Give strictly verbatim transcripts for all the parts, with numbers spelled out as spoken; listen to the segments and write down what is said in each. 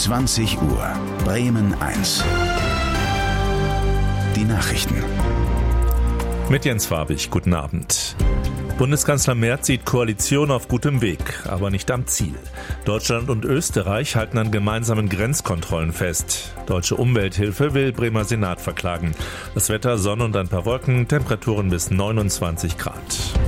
zwanzig Uhr, Bremen eins. Die Nachrichten. Mit Jens Farbig, guten Abend. Bundeskanzler Merz sieht Koalition auf gutem Weg, aber nicht am Ziel. Deutschland und Österreich halten an gemeinsamen Grenzkontrollen fest. Deutsche Umwelthilfe will Bremer Senat verklagen. Das Wetter, Sonne und ein paar Wolken, Temperaturen bis neunundzwanzig Grad.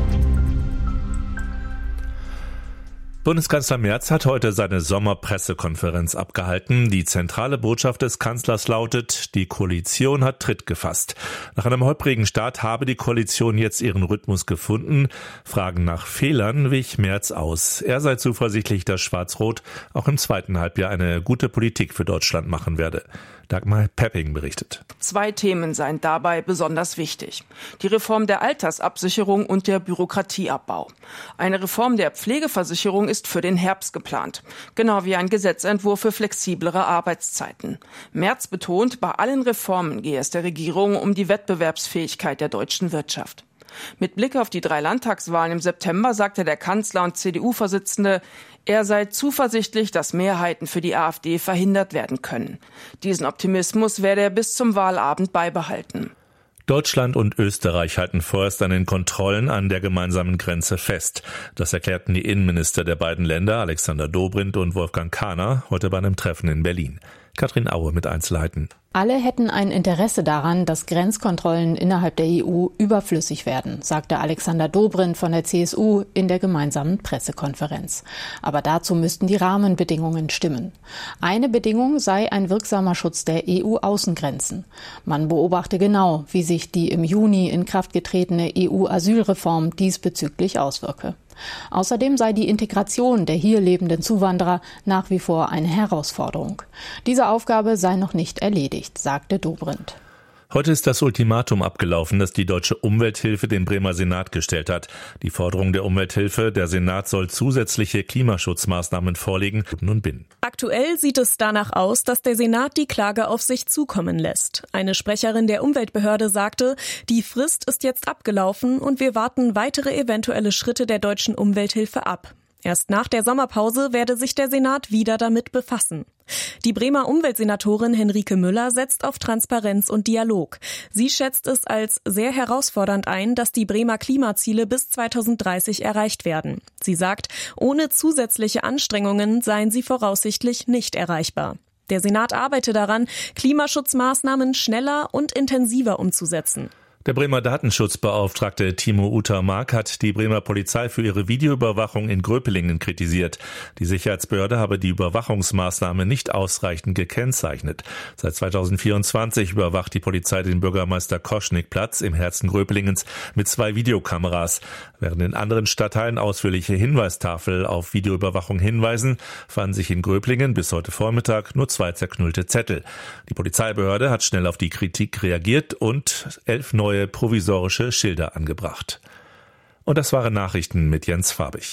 Bundeskanzler Merz hat heute seine Sommerpressekonferenz abgehalten. Die zentrale Botschaft des Kanzlers lautet, die Koalition hat Tritt gefasst. Nach einem holprigen Start habe die Koalition jetzt ihren Rhythmus gefunden. Fragen nach Fehlern wich Merz aus. Er sei zuversichtlich, dass Schwarz-Rot auch im zweiten Halbjahr eine gute Politik für Deutschland machen werde. Dagmar Pepping berichtet. Zwei Themen seien dabei besonders wichtig. Die Reform der Altersabsicherung und der Bürokratieabbau. Eine Reform der Pflegeversicherung ist für den Herbst geplant. Genau wie ein Gesetzentwurf für flexiblere Arbeitszeiten. Merz betont, bei allen Reformen gehe es der Regierung um die Wettbewerbsfähigkeit der deutschen Wirtschaft. Mit Blick auf die drei Landtagswahlen im September sagte der Kanzler und C D U-Vorsitzende, er sei zuversichtlich, dass Mehrheiten für die AfD verhindert werden können. Diesen Optimismus werde er bis zum Wahlabend beibehalten. Deutschland und Österreich halten vorerst an den Kontrollen an der gemeinsamen Grenze fest. Das erklärten die Innenminister der beiden Länder, Alexander Dobrindt und Wolfgang Kahner, heute bei einem Treffen in Berlin. Katrin Aue mit Einzelheiten. Alle hätten ein Interesse daran, dass Grenzkontrollen innerhalb der E U überflüssig werden, sagte Alexander Dobrindt von der C S U in der gemeinsamen Pressekonferenz. Aber dazu müssten die Rahmenbedingungen stimmen. Eine Bedingung sei ein wirksamer Schutz der E U-Außengrenzen. Man beobachte genau, wie sich die im Juni in Kraft getretene E U-Asylreform diesbezüglich auswirke. Außerdem sei die Integration der hier lebenden Zuwanderer nach wie vor eine Herausforderung. Diese Aufgabe sei noch nicht erledigt, sagte Dobrindt. Heute ist das Ultimatum abgelaufen, das die Deutsche Umwelthilfe dem Bremer Senat gestellt hat. Die Forderung der Umwelthilfe, der Senat soll zusätzliche Klimaschutzmaßnahmen vorlegen. Nun bin. Aktuell sieht es danach aus, dass der Senat die Klage auf sich zukommen lässt. Eine Sprecherin der Umweltbehörde sagte, die Frist ist jetzt abgelaufen und wir warten weitere eventuelle Schritte der Deutschen Umwelthilfe ab. Erst nach der Sommerpause werde sich der Senat wieder damit befassen. Die Bremer Umweltsenatorin Henrike Müller setzt auf Transparenz und Dialog. Sie schätzt es als sehr herausfordernd ein, dass die Bremer Klimaziele bis zweitausenddreißig erreicht werden. Sie sagt, ohne zusätzliche Anstrengungen seien sie voraussichtlich nicht erreichbar. Der Senat arbeite daran, Klimaschutzmaßnahmen schneller und intensiver umzusetzen. Der Bremer Datenschutzbeauftragte Timo Utermark hat die Bremer Polizei für ihre Videoüberwachung in Gröpelingen kritisiert. Die Sicherheitsbehörde habe die Überwachungsmaßnahme nicht ausreichend gekennzeichnet. Seit zweitausendvierundzwanzig überwacht die Polizei den Bürgermeister-Koschnick-Platz im Herzen Gröpelingens mit zwei Videokameras. Während in anderen Stadtteilen ausführliche Hinweistafel auf Videoüberwachung hinweisen, fanden sich in Gröpelingen bis heute Vormittag nur zwei zerknüllte Zettel. Die Polizeibehörde hat schnell auf die Kritik reagiert und elf neue provisorische Schilder angebracht. Und das waren Nachrichten mit Jens Farbig.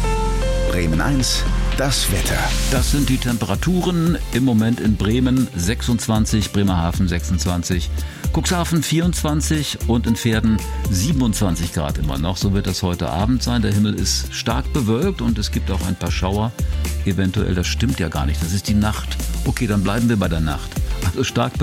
Bremen eins, das Wetter. Das sind die Temperaturen im Moment in Bremen sechsundzwanzig, Bremerhaven sechsundzwanzig, Cuxhaven vierundzwanzig und in Verden siebenundzwanzig Grad immer noch. So wird das heute Abend sein. Der Himmel ist stark bewölkt und es gibt auch ein paar Schauer. Eventuell, das stimmt ja gar nicht. Das ist die Nacht. Okay, dann bleiben wir bei der Nacht. Also stark